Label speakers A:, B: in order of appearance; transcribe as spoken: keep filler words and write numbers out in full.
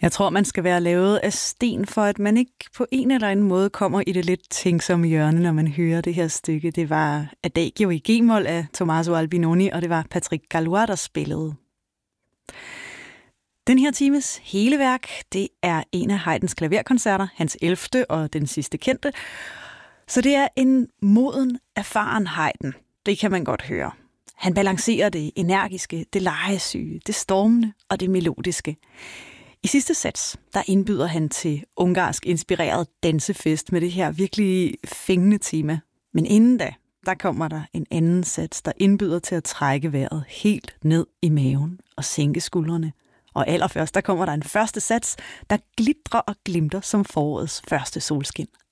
A: Jeg tror, man skal være lavet af sten, for at man ikke på en eller anden måde kommer i det lidt tænksomme hjørne, når man hører det her stykke. Det var Adagio i G-mol af Tommaso Albinoni, og det var Patrick Gallois, der spillede. Den her times hele værk, det er en af Haydns klaverkoncerter, hans ellevte og den sidste kendte. Så det er en moden, erfaren Haydn. Det kan man godt høre. Han balancerer det energiske, det legesyge, det stormende og det melodiske. I sidste sats, der indbyder han til ungarsk inspireret dansefest med det her virkelig fængende tema. Men inden da, der kommer der en anden sats, der indbyder til at trække vejret helt ned i maven og sænke skuldrene. Og allerførst, der kommer der en første sats, der glitrer og glimter som forårets første solskin.